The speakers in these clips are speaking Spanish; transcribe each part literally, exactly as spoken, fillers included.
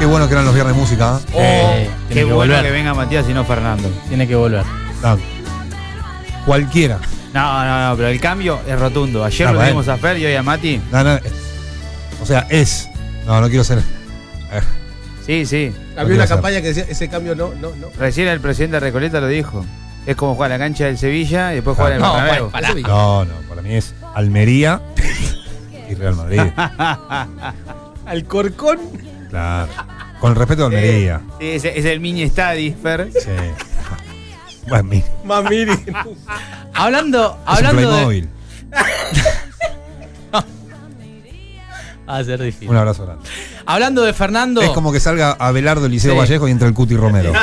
Qué bueno que eran los viernes de música. Oh, eh, Qué que bueno volver. que venga Matías y no Fernando. Tiene que volver. No. Cualquiera. No, no, no, pero el cambio es rotundo. Ayer Ah, lo bueno. dimos a Fer y hoy a Mati. No, no. O sea, es. No, no quiero ser. A ver. Sí, sí. Había una campaña que decía ese cambio no, no, no. Recién el presidente de Recoleta lo dijo. Es como jugar a la cancha del Sevilla y después jugar en el No, Bernabéu. pará. No, no, para mí es Almería y Real Madrid. Alcorcón. Claro. Con el respeto de Almería. Sí, es, es el mini estadi, Fer. Sí. Bueno, mira. Más mini. Hablando, Es un hablando de. Playmobil. Va a ser difícil. Un abrazo grande. Hablando de Fernando. Es como que salga Abelardo Eliseo Sí. Vallejo y entre el Cuti Romero.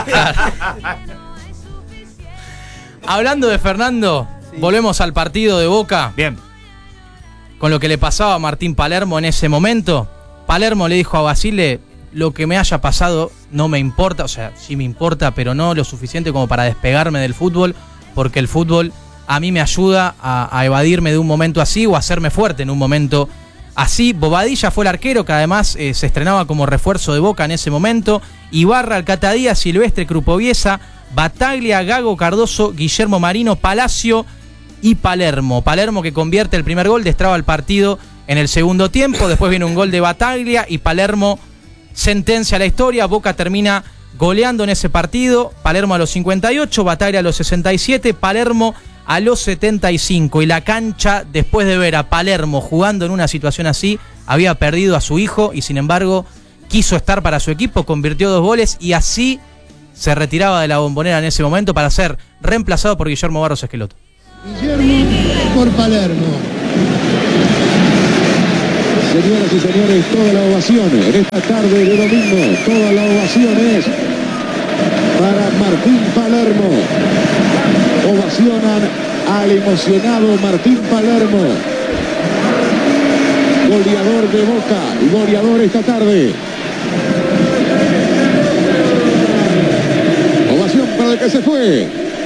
Hablando de Fernando, volvemos al partido de Boca. Bien. Con lo que le pasaba a Martín Palermo en ese momento. Palermo le dijo a Basile: lo que me haya pasado no me importa, o sea, sí me importa, pero no lo suficiente como para despegarme del fútbol, porque el fútbol a mí me ayuda a, a evadirme de un momento así o a hacerme fuerte en un momento así. Bobadilla fue el arquero, que además eh, se estrenaba como refuerzo de Boca en ese momento. Ibarra, Alcatadía, Silvestre, Crupoviesa, Bataglia, Gago, Cardoso, Guillermo Marino, Palacio y Palermo. Palermo, que convierte el primer gol, destraba el partido en el segundo tiempo. Después viene un gol de Bataglia y Palermo sentencia la historia. Boca termina goleando en ese partido. Palermo a los cincuenta y ocho, Bataglia a los sesenta y siete, Palermo a los setenta y cinco. Y la cancha, después de ver a Palermo jugando en una situación así, había perdido a su hijo y sin embargo quiso estar para su equipo, convirtió dos goles y así se retiraba de la Bombonera en ese momento para ser reemplazado por Guillermo Barros Esqueloto. Guillermo por Palermo. Señoras y señores, toda la ovación en esta tarde de domingo, toda la ovación es para Martín Palermo. Ovacionan al emocionado Martín Palermo, goleador de Boca y goleador esta tarde. Ovación para el que se fue.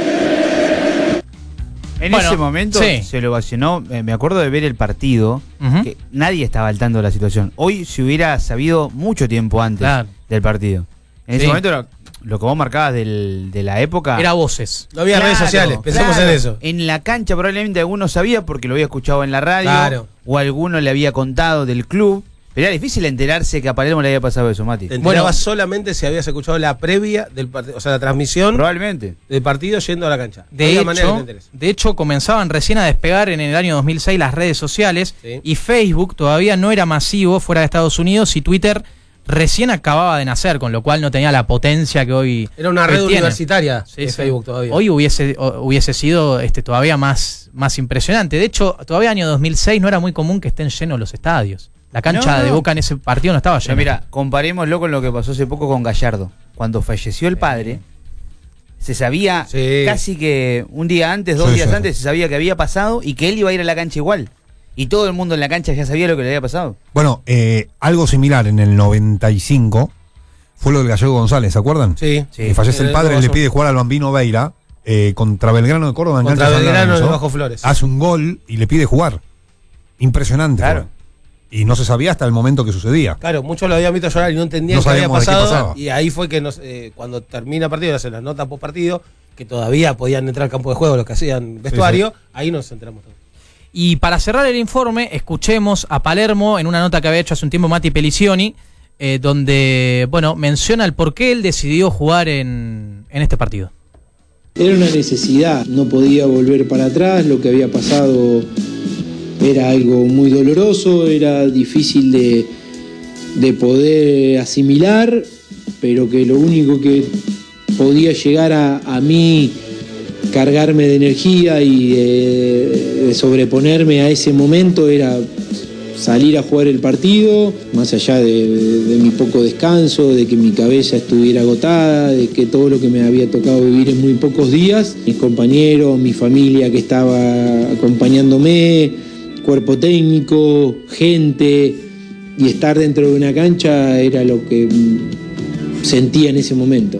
En Bueno, ese momento sí. se lo ovacionó. eh, Me acuerdo de ver el partido, Uh-huh. que nadie estaba al tanto de la situación. Hoy se hubiera sabido mucho tiempo antes Claro. del partido. En ese Sí. momento lo, lo que vos marcabas del, de la época. Era voces. No había redes Claro, sociales, pensemos claro. en eso. En la cancha probablemente alguno sabía porque lo había escuchado en la radio. Claro. O alguno le había contado del club. Pero era difícil enterarse que a Palermo le había pasado eso, Mati. Te enterabas Bueno. solamente si habías escuchado la previa del partido, o sea, la transmisión Probablemente. del partido yendo a la cancha. No De había manera que te hecho, enteres. de hecho, comenzaban recién a despegar en el año dos mil seis las redes sociales Sí. y Facebook todavía no era masivo fuera de Estados Unidos y Twitter recién acababa de nacer, con lo cual no tenía la potencia que hoy Era una hoy red tiene. universitaria Sí, de sí. Facebook todavía. Hoy hubiese, o- hubiese sido este, todavía más, más impresionante. De hecho, todavía año dos mil seis no era muy común que estén llenos los estadios. La cancha No, no. de Boca en ese partido no estaba Pero llena. mira, comparémoslo con lo que pasó hace poco con Gallardo. Cuando falleció el padre, se sabía Sí. casi que un día antes, dos Sí, días sí. antes, se sabía que había pasado y que él iba a ir a la cancha igual. Y todo el mundo en la cancha ya sabía lo que le había pasado. Bueno, eh, algo similar en el noventa y cinco fue lo del Gallego González, ¿se acuerdan? Sí. Sí. Que fallece En el el padre, Coso. le pide jugar al Bambino Veira eh, contra Belgrano de Córdoba en Contra cancha San Belgrano de Lorenzo. Bajo Flores. Hace un gol y le pide jugar. Impresionante. Claro. fue. Y no se sabía hasta el momento que sucedía. Claro, muchos lo habían visto llorar y no entendían No qué había sabíamos de qué pasado. pasaba. Y ahí fue que nos, eh, cuando termina el partido, hacen las notas post partido, que todavía podían entrar al campo de juego los que hacían vestuario, ahí nos enteramos todos. Y para cerrar el informe, escuchemos a Palermo en una nota que había hecho hace un tiempo Mati Pelicioni, eh, donde, bueno, menciona el por qué él decidió jugar en, en este partido. Era una necesidad, no podía volver para atrás, lo que había pasado era algo muy doloroso, era difícil de, de poder asimilar, pero que lo único que podía llegar a, a mí, cargarme de energía y de, de sobreponerme a ese momento era salir a jugar el partido, más allá de, de, de mi poco descanso, de que mi cabeza estuviera agotada, de que todo lo que me había tocado vivir en muy pocos días, mis compañeros, mi familia que estaba acompañándome, cuerpo técnico, gente, y estar dentro de una cancha era lo que mm, sentía en ese momento.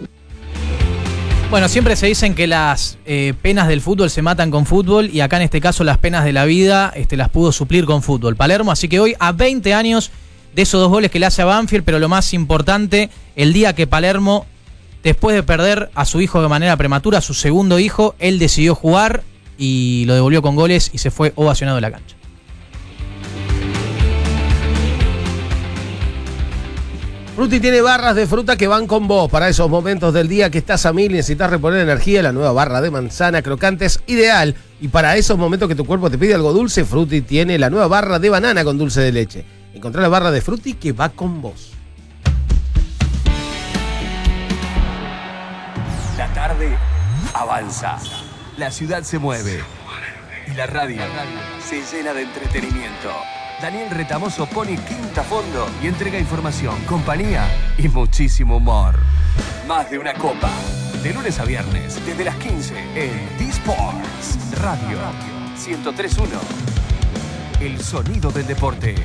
Bueno, siempre se dicen que las eh, penas del fútbol se matan con fútbol y acá en este caso las penas de la vida este, las pudo suplir con fútbol. Palermo, así que hoy a veinte años de esos dos goles que le hace a Banfield, pero lo más importante el día que Palermo, después de perder a su hijo de manera prematura, a su segundo hijo, él decidió jugar y lo devolvió con goles y se fue ovacionado de la cancha. Frutti tiene barras de fruta que van con vos para esos momentos del día que estás a mil y necesitas reponer energía. La nueva barra de manzana crocante es ideal. Y para esos momentos que tu cuerpo te pide algo dulce, Frutti tiene la nueva barra de banana con dulce de leche. Encontrá la barra de Frutti que va con vos. La tarde avanza. La ciudad se mueve. Y la radio se llena de entretenimiento. Daniel Retamoso pone quinta fondo y entrega información, compañía y muchísimo humor. Más de una copa. De lunes a viernes, desde las quince, en D-Sports Radio ciento tres punto uno. El sonido del deporte.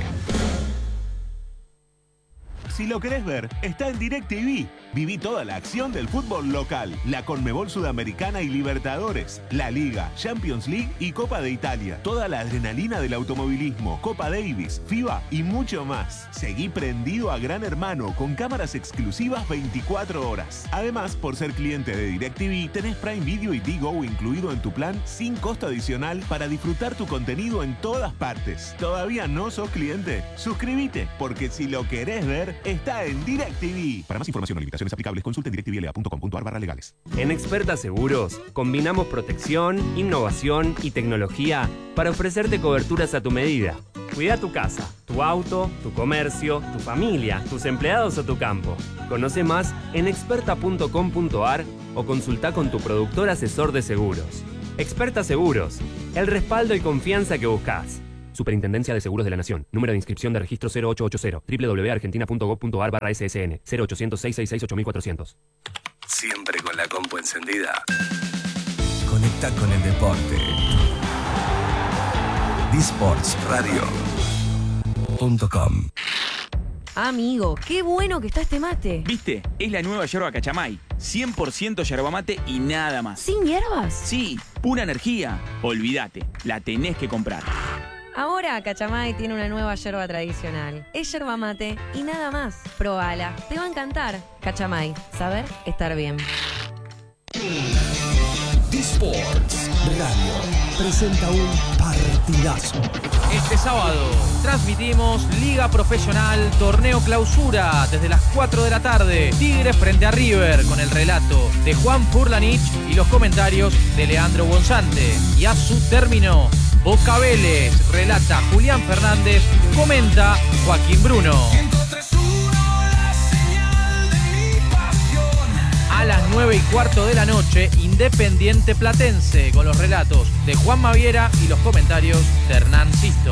Si lo querés ver, está en DirecTV. Viví toda la acción del fútbol local, la Conmebol Sudamericana y Libertadores, la Liga, Champions League y Copa de Italia. Toda la adrenalina del automovilismo, Copa Davis, FIBA y mucho más. Seguí prendido a Gran Hermano con cámaras exclusivas veinticuatro horas. Además, por ser cliente de DirecTV, tenés Prime Video y Digo incluido en tu plan sin costo adicional para disfrutar tu contenido en todas partes. ¿Todavía no sos cliente? Suscríbete, porque si lo querés ver, está en DirecTV. Para más información o limitaciones aplicables, consulte directivl punto com punto a r barra legales. En Experta Seguros combinamos protección, innovación y tecnología para ofrecerte coberturas a tu medida. Cuida tu casa, tu auto, tu comercio, tu familia, tus empleados o tu campo. Conoce más en experta punto com punto a r o consulta con tu productor asesor de seguros. Experta Seguros, el respaldo y confianza que buscas. Superintendencia de Seguros de la Nación. Número de inscripción de registro cero ocho ocho cero. doble u doble u doble u punto argentina punto gob punto a r barra S S N. cero ochocientos, seiscientos sesenta y seis, ocho mil cuatrocientos. Siempre con la compu encendida. Conecta con el deporte. D Sports Radio punto com. Amigo, qué bueno que está este mate. ¿Viste? Es la nueva yerba Cachamay. cien por ciento yerba mate y nada más. ¿Sin hierbas? Sí, pura energía. Olvídate, la tenés que comprar. Ahora Cachamay tiene una nueva yerba tradicional. Es yerba mate y nada más. Probala, te va a encantar. Cachamay, saber estar bien. D-Sports Radio presenta un partidazo. Este sábado transmitimos Liga Profesional Torneo Clausura desde las cuatro de la tarde. Tigres frente a River con el relato de Juan Furlanich y los comentarios de Leandro Gonzante. Y a su término, Boca Vélez relata Julián Fernández, comenta Joaquín Bruno. A las nueve y cuarto de la noche, Independiente Platense, con los relatos de Juan Maviera y los comentarios de Hernán Sisto.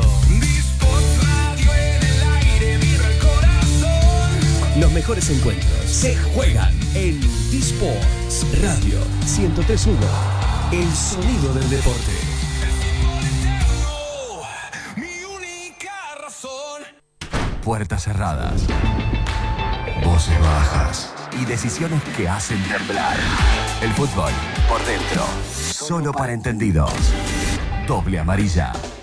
Los mejores encuentros se juegan en D-Sports Radio ciento tres punto uno. El sonido del deporte. Puertas cerradas. Voces bajas. Y decisiones que hacen temblar. El fútbol por dentro. Solo para entendidos. Doble amarilla.